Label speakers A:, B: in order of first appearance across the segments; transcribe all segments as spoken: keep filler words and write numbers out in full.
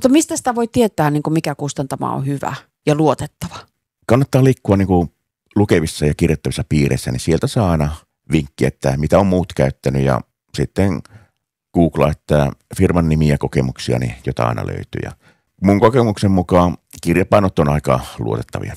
A: Mutta mistä sitä voi tietää, niin kuin mikä kustantama on hyvä ja luotettava?
B: Kannattaa liikkua niin kuin lukevissa ja kirjoittavissa piireissä, niin sieltä saa aina vinkki, että mitä on muut käyttänyt ja sitten googlaa, että firman nimiä ja kokemuksia, niin jota aina löytyy. Ja mun kokemuksen mukaan kirjapainot on aika luotettavia.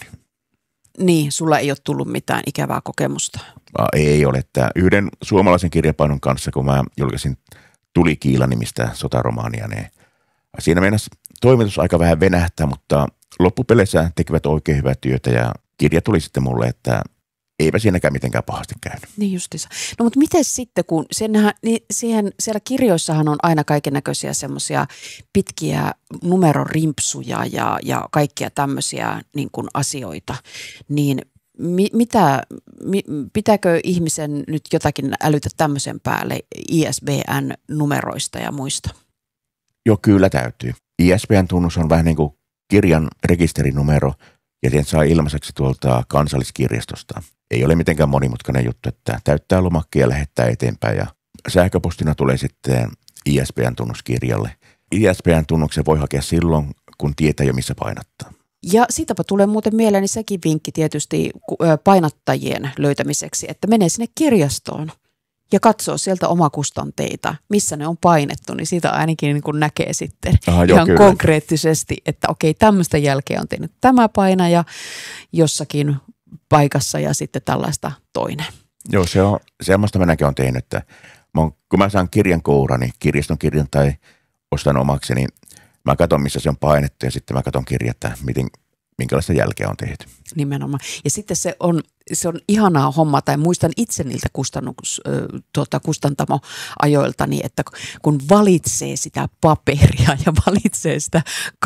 A: Niin, sulla ei ole tullut mitään ikävää kokemusta.
B: Ei ole, että yhden suomalaisen kirjapainon kanssa, kun mä julkaisin Tulikiila nimistä sotaromaania, niin siinä meinasi toimitus aika vähän venähtää, mutta loppupeleissä tekivät oikein hyvää työtä ja kirja tuli sitten mulle, että eipä siinäkään mitenkään pahasti käynyt.
A: Niin justiinsa. No mutta miten sitten, kun senhän, niin siihen, siellä kirjoissahan on aina kaikennäköisiä semmoisia pitkiä numerorimpsuja ja, ja kaikkia tämmöisiä niin kuin asioita, niin mi, mitä, mi, pitääkö ihmisen nyt jotakin älytä tämmöisen päälle I S B N-numeroista ja muista?
B: Joo, kyllä täytyy. I S B N-tunnus on vähän niin kuin kirjan rekisterinumero, ja sen saa ilmaiseksi tuolta Kansalliskirjastosta. Ei ole mitenkään monimutkainen juttu, että täyttää lomakkeen ja lähettää eteenpäin. Ja sähköpostina tulee sitten I S B N-tunnus kirjalle. I S B N-tunnuksen voi hakea silloin, kun tietää jo missä painattaa.
A: Ja siitäpä tulee muuten mieleeni sekin vinkki tietysti painattajien löytämiseksi, että menee sinne kirjastoon ja katsoo sieltä omakustanteita, missä ne on painettu, niin siitä ainakin niin kuin näkee sitten Aha, ihan joo, konkreettisesti, että okei, tämmöistä jälkeä on tehnyt tämä painaja jossakin paikassa ja sitten tällaista toinen.
B: Joo, se on semmoista minäkin olen tehnyt, että mä on, kun mä saan kirjan kourani, kirjaston kirjan tai ostan omaksi, niin mä katson, missä se on painettu ja sitten mä katson kirjaa, miten, minkälaista jälkeä on tehty.
A: Nimenomaan. Ja sitten se on, se on ihanaa homma, tai muistan itse niiltä kustannus, tuota, kustantamoajoiltani, että kun valitsee sitä paperia ja valitsee sitä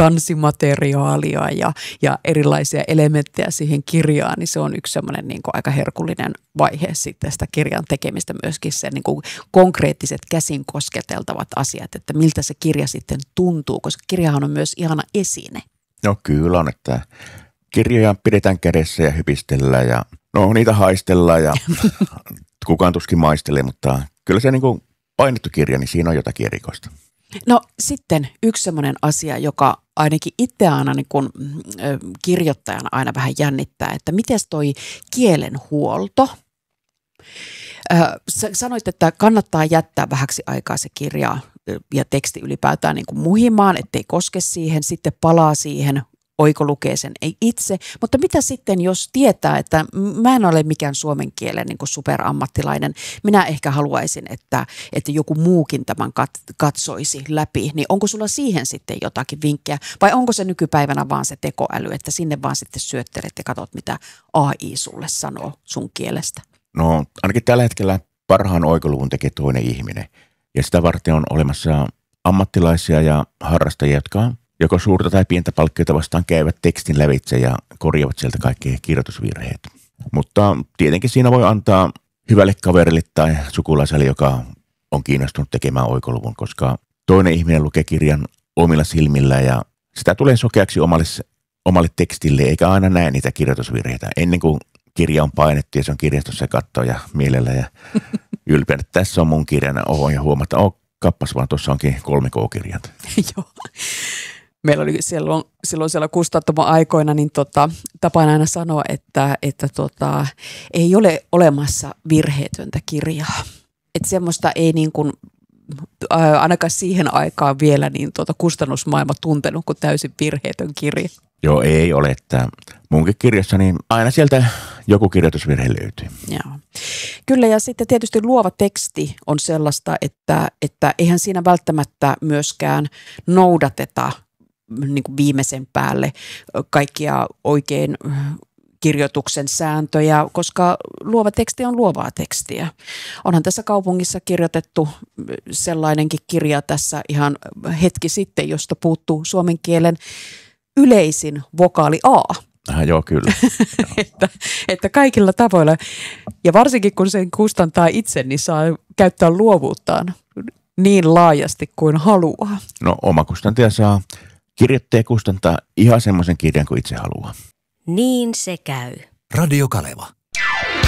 A: kansimateriaalia ja, ja erilaisia elementtejä siihen kirjaan, niin se on yksi semmoinen niin kuin aika herkullinen vaihe sitten sitä kirjan tekemistä, myöskin se niin kuin konkreettiset käsin kosketeltavat asiat, että miltä se kirja sitten tuntuu, koska kirjahan on myös ihana esine.
B: No kyllä on, että kirjoja pidetään kädessä ja hypistellään ja no niitä haistellaan ja kukaan tuskin maistelee, mutta kyllä se niin kuin painettu kirja, niin siinä on jotakin erikoista.
A: No sitten yksi semmoinen asia, joka ainakin itse aina niin kuin, ö, kirjoittajana aina vähän jännittää, että miten toi kielenhuolto? Ö, sanoit, että kannattaa jättää vähäksi aikaa se kirja ja teksti ylipäätään niin kuin muhimaan, ettei koske siihen, sitten palaa siihen, oikolukee sen ei itse. Mutta mitä sitten, jos tietää, että mä en ole mikään suomen kielen niin kuin superammattilainen, minä ehkä haluaisin, että, että joku muukin tämän kat- katsoisi läpi, niin onko sulla siihen sitten jotakin vinkkejä? Vai onko se nykypäivänä vaan se tekoäly, että sinne vaan sitten syöttelet ja katsot, mitä A I sulle sanoo sun kielestä?
B: No ainakin tällä hetkellä parhaan oikoluvun tekee toinen ihminen. Ja sitä varten on olemassa ammattilaisia ja harrastajia, jotka joko suurta tai pientä palkkiota vastaan käyvät tekstin lävitse ja korjaavat sieltä kaikki kirjoitusvirheet. Mutta tietenkin siinä voi antaa hyvälle kaverille tai sukulaiselle, joka on kiinnostunut tekemään oikoluvun, koska toinen ihminen lukee kirjan omilla silmillä ja sitä tulee sokeaksi omalle, omalle tekstille, eikä aina näe niitä kirjoitusvirheitä ennen kuin kirja on painettu ja se on kirjastossa katsoa ja mielellä ja ylpeänä, että tässä on mun kirjana oho ja huomata, että oh, kappas vaan, tuossa onkin kolme K-kirjat.
A: Joo. Meillä oli silloin, silloin siellä kustantamo-aikoina niin tota, tapana aina sanoa, että, että tota, ei ole olemassa virheetöntä kirjaa. Että semmoista ei niin kuin, ainakaan siihen aikaan vielä niin tuota kustannusmaailma tuntenut kuin täysin virheetön kirja.
B: Joo, ei ole, että munkin kirjassa niin aina sieltä joku kirjoitusvirhe löytyy.
A: Joo. Kyllä, ja sitten tietysti luova teksti on sellaista, että, että eihän siinä välttämättä myöskään noudateta niin kuin viimeisen päälle kaikkia oikein kirjoituksen sääntöjä, koska luova teksti on luovaa tekstiä. Onhan tässä kaupungissa kirjoitettu sellainenkin kirja tässä ihan hetki sitten, josta puuttuu suomen kielen yleisin vokaali A.
B: Aha, joo, kyllä.
A: että, että kaikilla tavoilla, ja varsinkin kun sen kustantaa itse, niin saa käyttää luovuuttaan niin laajasti kuin haluaa.
B: No oma kustantaja saa kirjoittaja kustantaa ihan semmoisen kirjan kuin itse haluaa.
C: Niin se käy.
D: Radio Kaleva.